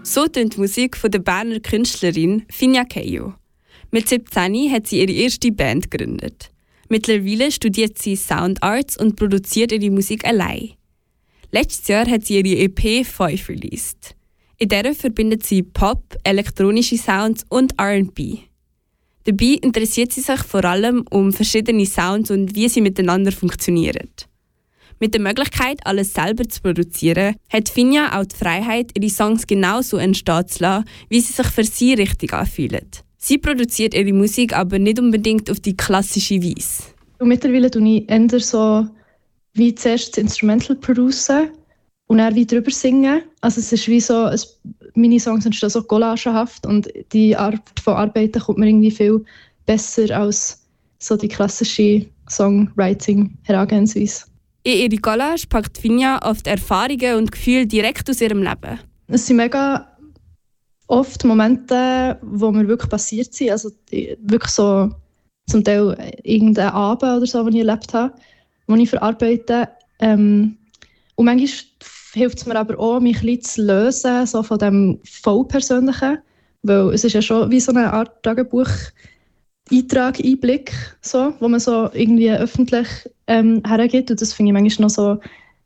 So tönt die Musik von der Berner Künstlerin Finja Keio. Mit 17 hat sie ihre erste Band gegründet. Mittlerweile studiert sie Sound Arts und produziert ihre Musik allein. Letztes Jahr hat sie ihre EP 5 released. In der verbindet sie Pop, elektronische Sounds und R&B. Dabei interessiert sie sich vor allem um verschiedene Sounds und wie sie miteinander funktionieren. Mit der Möglichkeit, alles selber zu produzieren, hat Finja auch die Freiheit, ihre Songs genauso entstehen zu lassen, wie sie sich für sie richtig anfühlen. Sie produziert ihre Musik aber nicht unbedingt auf die klassische Weise. Mittlerweile tue ich eher so wie zuerst das Instrumental producen und dann wie drüber singen. Also es ist wie so, meine Songs entstehen so collagehaft und die Art von Arbeiten kommt mir irgendwie viel besser als so die klassische Songwriting-Herangehensweise. In ihre Collage packt Finja oft Erfahrungen und Gefühle direkt aus ihrem Leben. Es sind mega oft Momente, wo mir wirklich passiert sind. Also wirklich so zum Teil irgendein Abend oder so, den ich erlebt habe, den ich verarbeite. Und manchmal hilft es mir aber auch, mich ein bisschen zu lösen so von dem Vollpersönlichen. Weil es ist ja schon wie so eine Art Tagebuch-Einblick, so, wo man so irgendwie öffentlich hergeht. Und das finde ich manchmal noch so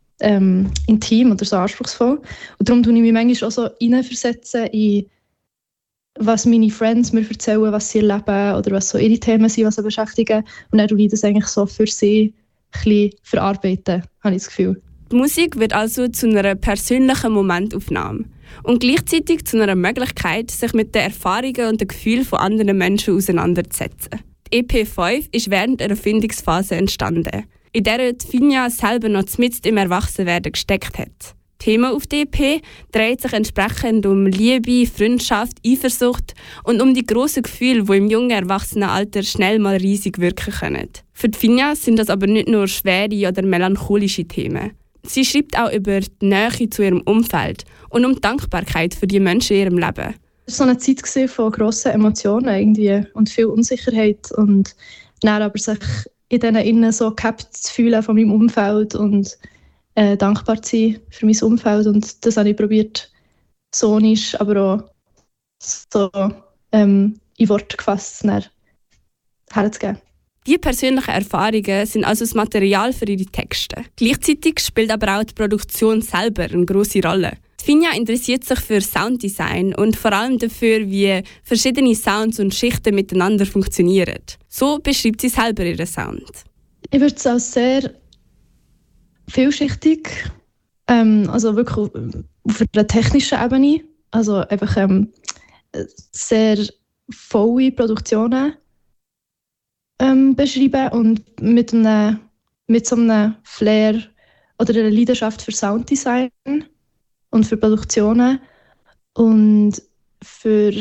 intim oder so anspruchsvoll. Und darum tue ich mich manchmal auch so reinversetzen in was meine Friends mir erzählen, was sie erleben oder was so ihre Themen sind, was sie beschäftigen. Und dann tue ich das eigentlich so für sie ein bisschen verarbeiten, habe ich das Gefühl. Die Musik wird also zu einer persönlichen Momentaufnahme und gleichzeitig zu einer Möglichkeit, sich mit den Erfahrungen und den Gefühlen von anderen Menschen auseinanderzusetzen. Die EP5 ist während der Erfindungsphase entstanden, in der Finja selber noch mitten im Erwachsenwerden gesteckt hat. Thema auf der EP dreht sich entsprechend um Liebe, Freundschaft, Eifersucht und um die grossen Gefühle, die im jungen Erwachsenenalter schnell mal riesig wirken können. Für die Finja sind das aber nicht nur schwere oder melancholische Themen. Sie schreibt auch über die Nähe zu ihrem Umfeld und um die Dankbarkeit für die Menschen in ihrem Leben. Es war so eine Zeit von grossen Emotionen irgendwie und viel Unsicherheit und dann aber sich in diesen innen so gehabt zu fühlen von meinem Umfeld und dankbar zu sein für mein Umfeld. Und das habe ich probiert, sonisch, aber auch so in Worte gefasst herzugeben. Diese persönlichen Erfahrungen sind also das Material für ihre Texte. Gleichzeitig spielt aber auch die Produktion selber eine grosse Rolle. Finja interessiert sich für Sounddesign und vor allem dafür, wie verschiedene Sounds und Schichten miteinander funktionieren. So beschreibt sie selber ihren Sound. Ich würde es als sehr vielschichtig, also wirklich auf einer technischen Ebene, also einfach sehr volle Produktionen beschreiben und mit so einem Flair oder einer Leidenschaft für Sounddesign und für Produktionen und für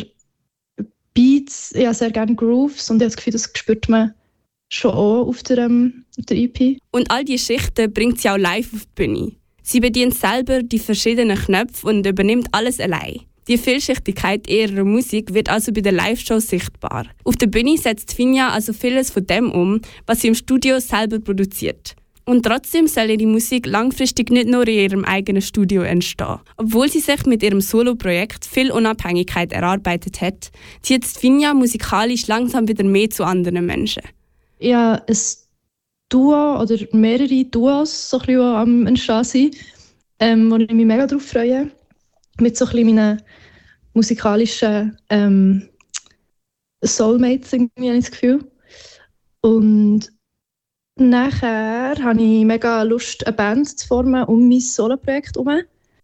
Beats. Ich habe sehr gerne Grooves und ich habe das Gefühl, das spürt man schon auch auf der EP. Und all diese Schichten bringt sie auch live auf die Bühne. Sie bedient selber die verschiedenen Knöpfe und übernimmt alles allein. Die Vielschichtigkeit ihrer Musik wird also bei den Live-Shows sichtbar. Auf der Bühne setzt Finja also vieles von dem um, was sie im Studio selber produziert. Und trotzdem soll ihre Musik langfristig nicht nur in ihrem eigenen Studio entstehen. Obwohl sie sich mit ihrem Solo-Projekt viel Unabhängigkeit erarbeitet hat, zieht Finja musikalisch langsam wieder mehr zu anderen Menschen. Ich habe ein Duo oder mehrere Duos so ein bisschen am Entstehen sind, wo ich mich mega darauf freue. Mit so ein bisschen meinen musikalischen Soulmates, irgendwie, habe ich das Gefühl. Und nachher habe ich mega Lust, eine Band zu formen um mein Solo-Projekt herum.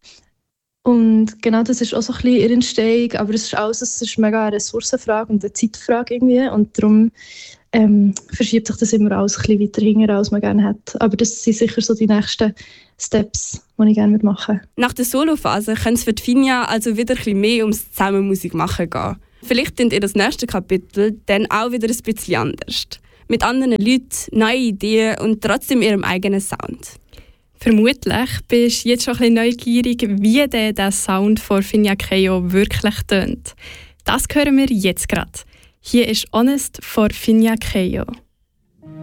Und genau das ist auch so ein bisschen ihre Entstehung, aber es ist mega eine Ressourcenfrage und eine Zeitfrage irgendwie. Und darum verschiebt sich das immer alles ein bisschen weiter hinten, als man gerne hat. Aber das sind sicher so die nächsten Steps, die ich gerne machen würde. Nach der Solophase kann es für die Finja also wieder ein bisschen mehr ums Zusammenmusik machen gehen. Vielleicht klingt ihr das nächste Kapitel dann auch wieder ein bisschen anders. Mit anderen Leuten, neuen Ideen und trotzdem ihrem eigenen Sound. Vermutlich bist du jetzt schon ein bisschen neugierig, wie der Sound von Finja Keio wirklich tönt. Das hören wir jetzt gerade. Hier ist Honest von Finja Keio.